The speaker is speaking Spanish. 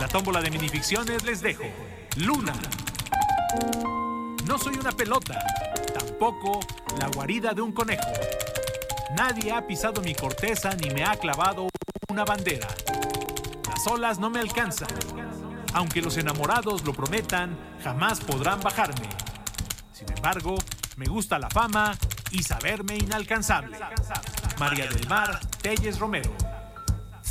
la tómbola de minificciones les dejo Luna. No soy una pelota, tampoco la guarida de un conejo. Nadie ha pisado mi corteza ni me ha clavado una bandera. Las olas no me alcanzan. Aunque los enamorados lo prometan, jamás podrán bajarme. Sin embargo, me gusta la fama y saberme inalcanzable. María del Mar Telles Romero.